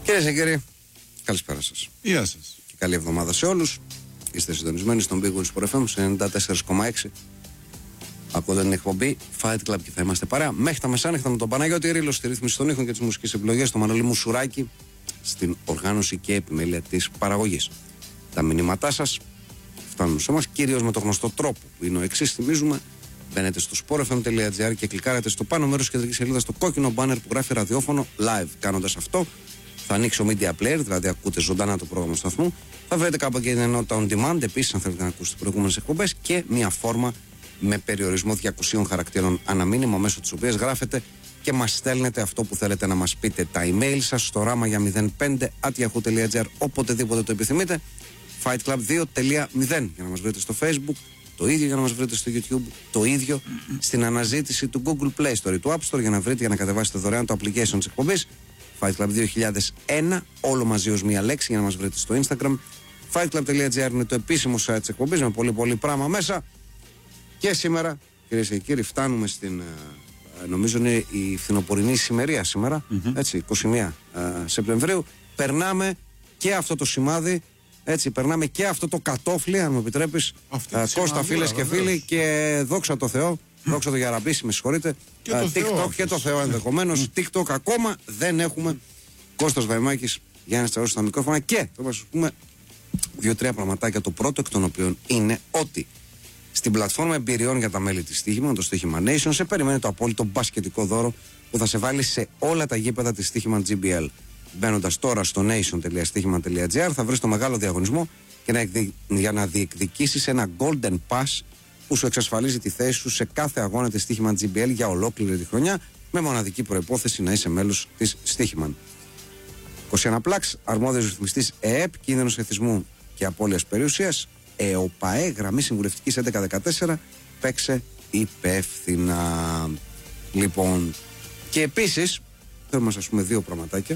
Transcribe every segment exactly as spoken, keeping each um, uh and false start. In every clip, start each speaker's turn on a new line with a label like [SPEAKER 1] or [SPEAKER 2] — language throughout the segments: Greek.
[SPEAKER 1] Κυρίες και κύριοι, καλησπέρα σας.
[SPEAKER 2] Γεια σας.
[SPEAKER 1] Και καλή εβδομάδα σε όλους. Είστε συντονισμένοι στον Big Wins Sport εφ εμ σε ενενήντα τέσσερα κόμμα έξι. Ακούτε την εκπομπή Fight Club και θα είμαστε παρέα μέχρι τα μεσάνυχτα με τον Παναγιώτη Ρήλο στη ρύθμιση των ήχων και τις μουσικές επιλογές, τον Μανώλη Μουσουράκη στην οργάνωση και επιμέλεια της παραγωγής. Τα μηνύματά σας φτάνουν σε εμάς κυρίως με το γνωστό τρόπο που είναι ο εξής. Θυμίζουμε, μπαίνετε στο sport f m dot g r και κλικάρετε στο πάνω μέρος της κεντρικής σελίδας στο κόκκινο banner που γράφει ραδιόφωνο live. Κάνοντας αυτό, θα ανοίξει ο Media Player, δηλαδή ακούτε ζωντανά το πρόγραμμα του σταθμού. Θα βρείτε κάπου και την ενότητα on demand, επίσης, αν θέλετε να ακούσετε προηγούμενες εκπομπές, και μια φόρμα με περιορισμό διακοσίων χαρακτήρων αναμήνυμα, μέσω της οποίας γράφετε και μας στέλνετε αυτό που θέλετε να μας πείτε. Τα email σας στο ράμα για μηδέν πέντε at yahoo dot gr, οποτεδήποτε το επιθυμείτε. Fight Club δύο τελεία μηδέν για να μας βρείτε στο Facebook, το ίδιο για να μας βρείτε στο YouTube, το ίδιο στην αναζήτηση του Google Play Store ή του App Store για να βρείτε, για να κατεβάσετε δωρεάν το application της εκπομπής. Fight Club δύο χιλιάδες ένα, όλο μαζί ως μία λέξη, για να μας βρείτε στο Instagram. fight club dot gr είναι το επίσημο site της εκπομπής με πολύ πολύ πράγμα μέσα. Και σήμερα, κυρίες και κύριοι, φτάνουμε στην, νομίζω είναι η φθινοπορεινή ησημερία σήμερα, mm-hmm. έτσι, είκοσι μία Σεπτεμβρίου. Περνάμε και αυτό το σημάδι, έτσι, περνάμε και αυτό το κατόφλι, αν μου επιτρέπεις, Κώστα, φίλες και φίλοι, και δόξα τω Θεώ, δόξα τω Γιαραμπίση, με συγχωρείτε,
[SPEAKER 2] και το
[SPEAKER 1] TikTok
[SPEAKER 2] Θεό,
[SPEAKER 1] και το Θεό ενδεχομένως. TikTok ακόμα δεν έχουμε. Κώστας Βαϊμάκης, Γιάννης Τσαρός στα μικρόφωνα, και θα μας πούμε δύο-τρία πραγματάκια. Το πρώτο εκ των οποίων είναι ότι στην πλατφόρμα εμπειριών για τα μέλη της Στοίχημα, το Στοίχημα Nation, σε περιμένει το απόλυτο μπασκετικό δώρο που θα σε βάλει σε όλα τα γήπεδα της Στοίχημα τζι μπι ελ. Μπαίνοντας τώρα στο nation τελεία στοίχημα τελεία gr θα βρεις το μεγάλο διαγωνισμό και να εκδι... για να διεκδικήσεις ένα golden pass που σου εξασφαλίζει τη θέση σου σε κάθε αγώνα της Στοίχημα τζι μπι ελ για ολόκληρη τη χρονιά, με μοναδική προϋπόθεση να είσαι μέλος της Στοίχημα. είκοσι ένα Πλάξ, αρμόδιος ρυθμιστής ΕΕΠ, κίνδυνος εθισμού και απώλειας περιουσίας, ΕΟΠΑΕ, γραμμή συμβουλευτικής έντεκα δεκατέσσερα, παίξε υπεύθυνα. Λοιπόν, και επίσης θέλουμε να σας πούμε δύο πραγματάκια.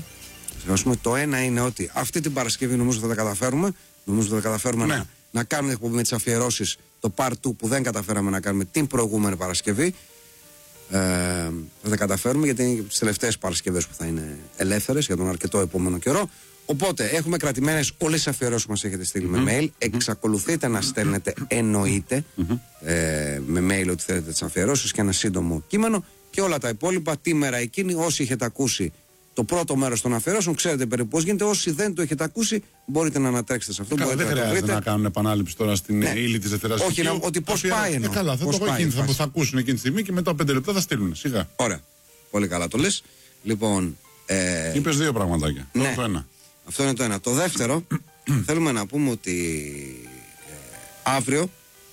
[SPEAKER 1] Το ένα είναι ότι αυτή την Παρασκευή νομίζω θα τα καταφέρουμε. Νομίζω θα τα καταφέρουμε ναι. να, να κάνουμε εκπομπή με τις αφιερώσεις, το Part δύο που δεν καταφέραμε να κάνουμε την προηγούμενη Παρασκευή. Ε, θα τα καταφέρουμε γιατί είναι τις τελευταίες Παρασκευές που θα είναι ελεύθερες για τον αρκετό επόμενο καιρό. Οπότε έχουμε κρατημένες όλες τις αφιερώσεις που μας έχετε στείλει mm-hmm. με mail. Εξακολουθείτε να στέλνετε, εννοείται, mm-hmm. ε, με mail ότι θέλετε τις αφιερώσεις και ένα σύντομο κείμενο. Και όλα τα υπόλοιπα τη μέρα εκείνη, όσοι έχετε ακούσει το πρώτο μέρος των αφιερώσεων, ξέρετε περίπου πώς γίνεται. Όσοι δεν το έχετε ακούσει, μπορείτε να ανατρέξετε σε αυτό.
[SPEAKER 2] Καλά, δεν χρειάζεται να κάνουν επανάληψη τώρα στην ναι. ύλη της Δευτέρας.
[SPEAKER 1] Όχι, να, ότι πώς πάει εννοώ.
[SPEAKER 2] Ε, καλά, θα το πάει, θα, θα ακούσουν εκείνη τη στιγμή και μετά πέντε λεπτά θα στείλουν. Σιγά.
[SPEAKER 1] Ωραία. Πολύ καλά το λες. Λοιπόν. Ε...
[SPEAKER 2] Είπες δύο πραγματάκια.
[SPEAKER 1] Ναι.
[SPEAKER 2] Το ένα.
[SPEAKER 1] Αυτό είναι το ένα. Το δεύτερο, θέλουμε να πούμε ότι ε, αύριο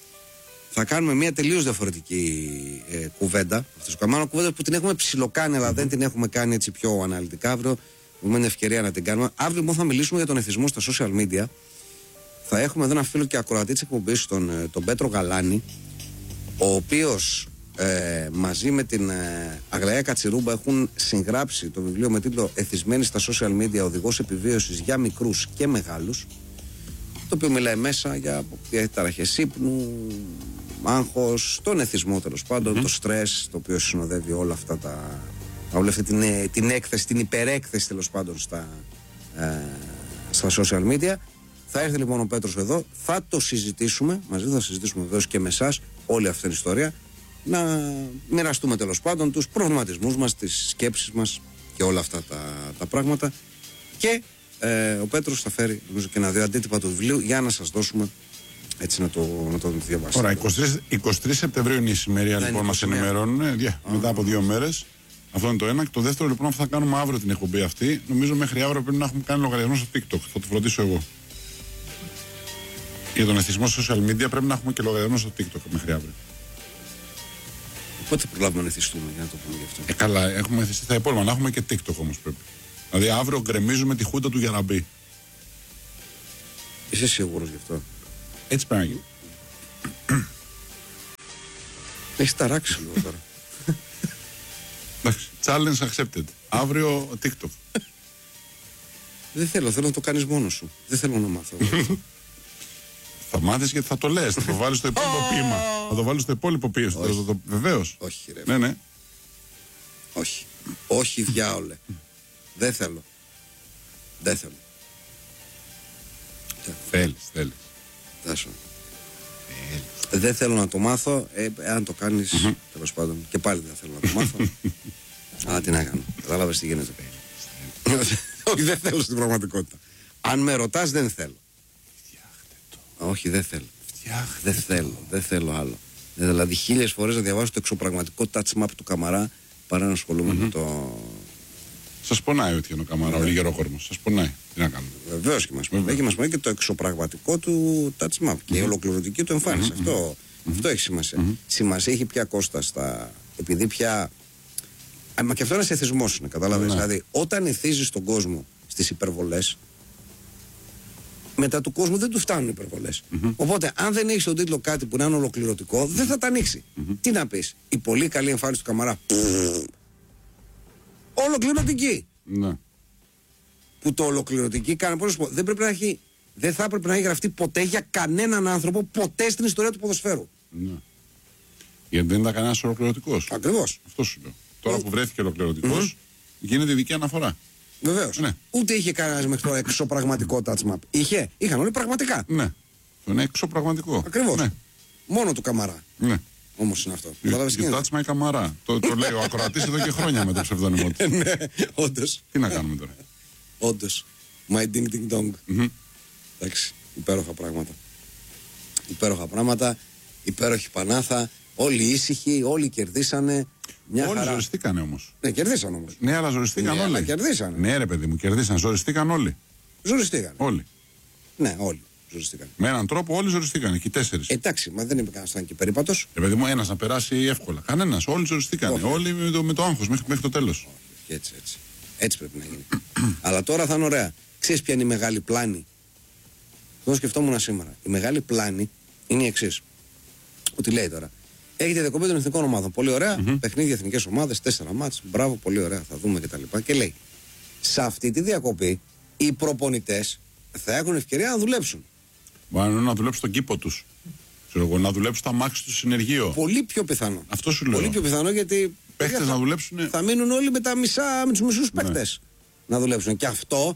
[SPEAKER 1] θα κάνουμε μια τελείως διαφορετική ε, κουβέντα. Μάλλον κουβέντα που την έχουμε ψιλοκάνει, αλλά mm-hmm. δεν την έχουμε κάνει έτσι πιο αναλυτικά. Αύριο έχουμε την ευκαιρία να την κάνουμε. Αύριο λοιπόν θα μιλήσουμε για τον εθισμό στα social media. Θα έχουμε εδώ ένα φίλο και ακροατή της εκπομπής, τον, τον Πέτρο Γαλάνη, ο οποίος ε, μαζί με την ε, Αγλαία Κατσιρούμπα έχουν συγγράψει το βιβλίο με τίτλο «Εθισμένοι στα social media, οδηγός επιβίωσης για μικρούς και μεγάλους», το οποίο μιλάει μέσα για διαταραχές ύπνου, άγχος, τον εθισμό τέλος πάντων, mm-hmm. το στρες το οποίο συνοδεύει όλα αυτά τα, όλη αυτή την, την έκθεση, την υπερέκθεση τέλος πάντων στα, ε, στα social media. Θα έρθει λοιπόν ο Πέτρος εδώ, θα το συζητήσουμε μαζί, θα συζητήσουμε βεβαίως και με εσάς όλη αυτή την ιστορία, να μοιραστούμε τέλος πάντων τους προβληματισμούς μας, τις σκέψεις μας και όλα αυτά τα, τα πράγματα. Και ε, ο Πέτρος θα φέρει νομίζω και ένα δύο αντίτυπα του βιβλίου για να σας δώσουμε, έτσι να το, να το διαβάσετε.
[SPEAKER 2] Ωραία, είκοσι τρεις Σεπτεμβρίου είναι η σημερία, λοιπόν, μας ενημερώνουν ε, yeah, μετά από δύο μέρες. Αυτό είναι το ένα. Και το δεύτερο, λοιπόν, που θα κάνουμε αύριο την εκπομπή αυτή, νομίζω μέχρι αύριο πρέπει να έχουμε κάνει λογαριασμό στο TikTok. Θα το φροντίσω εγώ. Για τον εθισμό social media πρέπει να έχουμε και λογαριασμό στο TikTok μέχρι αύριο.
[SPEAKER 1] Πότε προλάβουμε να εθιστούμε, για να το πούμε γι' αυτό.
[SPEAKER 2] Ε, καλά, έχουμε εθιστεί τα υπόλοιπα. Να έχουμε και TikTok όμως πρέπει. Δηλαδή αύριο γκρεμίζουμε τη χούντα του Γιαραμπή.
[SPEAKER 1] Είσαι σίγουρος γι' αυτό?
[SPEAKER 2] Έτσι πρέπει να γίνει.
[SPEAKER 1] Έχεις ταράξει λίγο τώρα.
[SPEAKER 2] Εντάξει, challenge accepted. Αύριο TikTok.
[SPEAKER 1] Δεν θέλω, θέλω να το κάνεις μόνος σου. Δεν θέλω να μάθω.
[SPEAKER 2] Θα μάθεις γιατί θα το λες. Θα το βάλεις στο υπόλοιπο ποίημα. Θα το βάλεις στο υπόλοιπο ποίημα. Βεβαίως.
[SPEAKER 1] Όχι, ρε.
[SPEAKER 2] Ναι, ναι.
[SPEAKER 1] Όχι. Όχι, διάολε. Δεν θέλω. Δεν θέλω.
[SPEAKER 2] Θέλεις, θέλεις.
[SPEAKER 1] Τάσο. Δεν θέλω να το μάθω. Ε, αν το κάνεις, mm-hmm. τέλος πάντων. Και πάλι δεν θέλω να το μάθω. Αλλά τι να κάνω. Κατάλαβες τι γίνεται. Όχι, δεν θέλω στην πραγματικότητα. Αν με ρωτάς, δεν θέλω.
[SPEAKER 2] Φτιάχτε το.
[SPEAKER 1] Όχι, δεν θέλω.
[SPEAKER 2] Φτιάχτε
[SPEAKER 1] δεν θέλω. Δεν θέλω άλλο. Δηλαδή, χίλιες φορές να διαβάσω το εξωπραγματικό touch map του Καμαρά παρά να ασχολούμαι mm-hmm. με το.
[SPEAKER 2] Σας πονάει ότι είναι ο Καμαρά, ο Λιγερόκορμος. Σας πονάει. Τι να κάνουμε.
[SPEAKER 1] Βεβαίως και μας πονάει. Έχει μας πονάει και το εξωπραγματικό του touch map mm-hmm. και η ολοκληρωτική του εμφάνιση. Mm-hmm. Αυτό, mm-hmm. αυτό έχει σημασία. Mm-hmm. Σημασία έχει πια, Κώστα, στα. Επειδή πια. Α, μα και αυτό είναι ένας εθισμός, είναι, καταλάβες. Mm-hmm. Δηλαδή, όταν εθίζεις τον κόσμο στις υπερβολές, μετά του κόσμου δεν του φτάνουν οι υπερβολές. Mm-hmm. Οπότε, αν δεν έχεις στον τίτλο κάτι που να είναι ολοκληρωτικό, δεν θα τα ανοίξει. Mm-hmm. Τι να πεις, η πολύ καλή εμφάνιση του Καμαρά. Ολοκληρωτική.
[SPEAKER 2] Ναι.
[SPEAKER 1] Που το ολοκληρωτική κάνει, πώς πω, δεν, πρέπει να έχει, δεν θα έπρεπε να έχει γραφτεί ποτέ για κανέναν άνθρωπο, ποτέ στην ιστορία του ποδοσφαίρου.
[SPEAKER 2] Ναι. Γιατί δεν ήταν κανένας ολοκληρωτικός.
[SPEAKER 1] Ακριβώς.
[SPEAKER 2] Αυτό σου λέω. Τώρα που βρέθηκε ολοκληρωτικός, mm-hmm. γίνεται ειδική αναφορά.
[SPEAKER 1] Βεβαίως. Ναι. Ούτε είχε κανένας μέχρι τώρα εξωπραγματικό touch map. Είχε, είχαν όλοι πραγματικά.
[SPEAKER 2] Ναι. Το είναι εξωπραγματικό.
[SPEAKER 1] Ακριβώς.
[SPEAKER 2] Ναι.
[SPEAKER 1] Μόνο του Καμαρά.
[SPEAKER 2] Ναι.
[SPEAKER 1] Όμως είναι αυτό.
[SPEAKER 2] You touch my Καμαρά. Το, το λέει ο ακροατής εδώ και χρόνια με το ψευδόνυμο του.
[SPEAKER 1] Ναι, όντως.
[SPEAKER 2] Τι να κάνουμε τώρα.
[SPEAKER 1] Όντως. My ding ding dong.
[SPEAKER 2] Mm-hmm.
[SPEAKER 1] Εντάξει. Υπέροχα πράγματα. Υπέροχα πράγματα. Υπέροχη Πανάθα. Όλοι ήσυχοι, όλοι κερδίσανε. Μια
[SPEAKER 2] όλοι
[SPEAKER 1] χαρά.
[SPEAKER 2] ζοριστήκανε όμως.
[SPEAKER 1] Ναι, κερδίσαν όμως.
[SPEAKER 2] Ναι, αλλά ζοριστήκαν
[SPEAKER 1] ναι,
[SPEAKER 2] όλοι.
[SPEAKER 1] Αλλά κερδίσανε.
[SPEAKER 2] Ναι, ρε παιδί μου, κερδίσαν. Ζοριστήκαν όλοι.
[SPEAKER 1] Ζοριστήκαν.
[SPEAKER 2] Όλοι.
[SPEAKER 1] Ναι, όλοι. Ζοριστήκαν.
[SPEAKER 2] Με έναν τρόπο όλοι ζοριστήκαν. Και οι τέσσερις.
[SPEAKER 1] Εντάξει, μα δεν είπε κανένα ήταν και περίπατος.
[SPEAKER 2] Ρε παιδί μου, ένας να περάσει εύκολα. Κανένας. Όλοι ζοριστήκαν. Όλοι με το, με το άγχος μέχρι, μέχρι το τέλος.
[SPEAKER 1] Έτσι, έτσι. Έτσι πρέπει να γίνει. Αλλά τώρα θα είναι ωραία. Ξέρεις ποια είναι η μεγάλη πλάνη. Το σκεφτόμουν σήμερα. Η μεγάλη πλάνη είναι η εξής. Ότι λέει τώρα. Έχετε διακοπή των εθνικών ομάδων. Πολύ ωραία. Mm-hmm. Παιχνίδια εθνικές ομάδες, τέσσερα μάτς. Μπράβο, πολύ ωραία. Θα δούμε κτλ. Και, και λέει, σε αυτή τη διακοπή οι προπονητές θα έχουν ευκαιρία να δουλέψουν.
[SPEAKER 2] Μπορεί να δουλέψουν τον κήπο τους. Να δουλέψουν τα μάξι του συνεργείο.
[SPEAKER 1] Πολύ πιο πιθανό.
[SPEAKER 2] Αυτό σου λέω.
[SPEAKER 1] Πολύ πιο πιθανό γιατί.
[SPEAKER 2] Παίχτες
[SPEAKER 1] θα,
[SPEAKER 2] να δουλέψουν.
[SPEAKER 1] Θα μείνουν όλοι με, τα μισά, με τους μισούς
[SPEAKER 2] ναι.
[SPEAKER 1] παίχτες να δουλέψουν. Και αυτό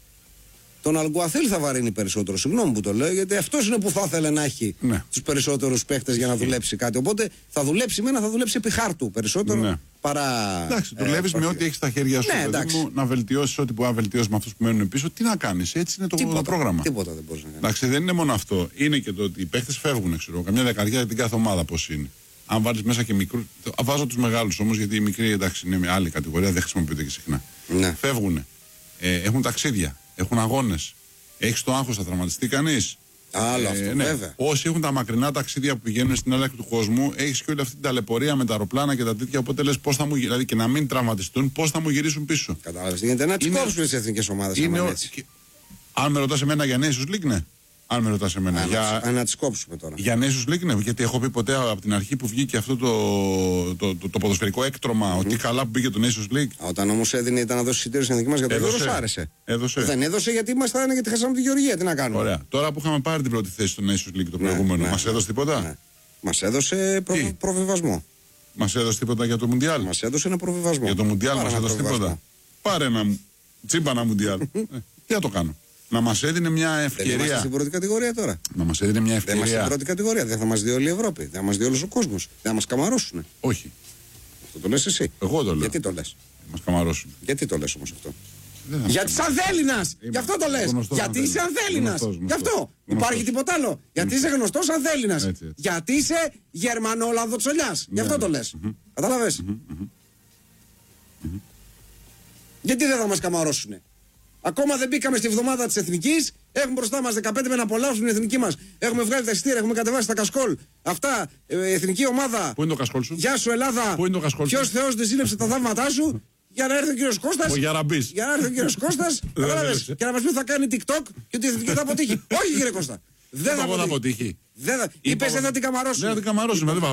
[SPEAKER 1] τον Αλγκουαθίλ θα βαρύνει περισσότερο. Συγγνώμη που το λέω, γιατί αυτός είναι που θα ήθελε να έχει ναι. τους περισσότερους παίχτες για να δουλέψει κάτι. Οπότε θα δουλέψει με ένα, θα δουλέψει επί χάρτου περισσότερο ναι. παρά. Εντάξει,
[SPEAKER 2] δουλεύεις ε, με ό,τι έχεις στα χέρια σου. Ναι, μου, να βελτιώσεις ό,τι μπορεί να βελτιώσεις με αυτούς που μένουν πίσω. Τι να κάνεις, έτσι είναι το, τίποτα, το πρόγραμμα.
[SPEAKER 1] Τίποτα δεν μπορείς να κάνεις.
[SPEAKER 2] Εντάξει, δεν είναι μόνο αυτό. Είναι και το ότι οι παίχτες φεύγουν, ξέρω, καμιά δεκαετία για την κάθε ομάδα πώς είναι. Αν βάλεις μέσα και μικρού. Βάζω τους μεγάλους όμως, γιατί οι μικροί εντάξει είναι με άλλη κατηγορία, δεν χρησιμοποιούνται και συχνά.
[SPEAKER 1] Ναι.
[SPEAKER 2] Φεύγουν. Ε, έχουν ταξίδια, έχουν αγώνες. Έχεις το άγχος, θα τραυματιστεί κανείς.
[SPEAKER 1] Άλλο ε, αυτό, ναι. βέβαια.
[SPEAKER 2] Όσοι έχουν τα μακρινά ταξίδια που πηγαίνουν στην άλλη του κόσμου, έχεις και όλη αυτή την ταλαιπωρία με τα αεροπλάνα και τα τέτοια. Οπότε λες πώς θα μου, δηλαδή και να μην τραυματιστούν, πώς θα μου γυρίσουν πίσω.
[SPEAKER 1] Κατάλαβες τι γίνεται, να τις κόψουν τις εθνικές ομάδες.
[SPEAKER 2] Είναι ο... και... Αν με ρωτάς εμένα για Nations League, ναι. Αν με ρωτάς εμένα.
[SPEAKER 1] Α,
[SPEAKER 2] για...
[SPEAKER 1] να, να τις κόψουμε τώρα.
[SPEAKER 2] Για Nations League, ναι. Γιατί έχω πει ποτέ από την αρχή που βγήκε αυτό το, το, το, το ποδοσφαιρικό έκτρωμα, mm-hmm. ότι καλά που μπήκε το Nations League.
[SPEAKER 1] Όταν όμως έδινε, ήταν να δώσει εισιτήριο στην εθνική μας για το Euro, άρεσε.
[SPEAKER 2] Έδωσε.
[SPEAKER 1] Δεν έδωσε γιατί ήμασταν, γιατί χάσαμε τη Γεωργία. Τι να κάνουμε.
[SPEAKER 2] Ωραία. Τώρα που είχαμε πάρει την πρώτη θέση στο Nations League το προηγούμενο, ναι, μας έδωσε τίποτα.
[SPEAKER 1] Ναι. Μας έδωσε προ... προβιβασμό.
[SPEAKER 2] Μας έδωσε τίποτα για το Μουντιάλ.
[SPEAKER 1] Μας έδωσε ένα προβιβασμό.
[SPEAKER 2] Για το Μουντιάλ μας έδωσε τίποτα. Πάρε ένα τσίμπα ένα Μουντιάλ. Τι θα το κάνω. Να μας έδινε μια ευκαιρία.
[SPEAKER 1] Δεν είμαστε στην πρώτη κατηγορία τώρα.
[SPEAKER 2] Να μας έδινε μια ευκαιρία.
[SPEAKER 1] Δεν είμαστε στην πρώτη κατηγορία. Δεν θα μας δει όλη η Ευρώπη. Δεν θα μας δει όλος ο κόσμος. Δεν θα μας καμαρώσουν.
[SPEAKER 2] Όχι.
[SPEAKER 1] Αυτό το λες εσύ.
[SPEAKER 2] Εγώ το λέω.
[SPEAKER 1] Γιατί το λες.
[SPEAKER 2] Μας καμαρώσουν.
[SPEAKER 1] Γιατί το λες όμως αυτό. Γιατί είσαι Ανθέληνας! Γι' αυτό το λες. Γιατί είσαι Ανθέληνας! Γι' αυτό. Υπάρχει τίποτα άλλο. Γιατί είσαι γνωστός Ανθέληνας. Γιατί είσαι Γερμανο-Ολλανδοτσολιάς. Γι' αυτό το λες. Κατάλαβες. Γιατί δεν θα μας καμαρώσουνε. Ακόμα δεν μπήκαμε στη βδομάδα της Εθνικής. Έχουμε μπροστά μας δεκαπέντε με να απολαύσουν την Εθνική μας. Έχουμε βγάλει τα εισιτήρια, έχουμε κατεβάσει τα κασκόλ. Αυτά, ε, Εθνική ομάδα.
[SPEAKER 2] Πού είναι το κασκόλ σου?
[SPEAKER 1] Γεια σου Ελλάδα.
[SPEAKER 2] Πού είναι το κασκόλ σου?
[SPEAKER 1] Ποιος Θεός δεν ζήλεψε τα θαύματά σου. Για να έρθει ο κύριος Κώστας.
[SPEAKER 2] Ο Γιαραμπής.
[SPEAKER 1] Για να έρθει ο κύριος Κώστας. Κατάλαβες. Και να μας πει θα κάνει TikTok και ότι η Εθνική θα αποτύχει. Όχι κύριε Κώστα. Δεν θα αποτύχει. Είπες δεν θα την καμαρώσουν.
[SPEAKER 2] Δεν θα την καμαρώσουν.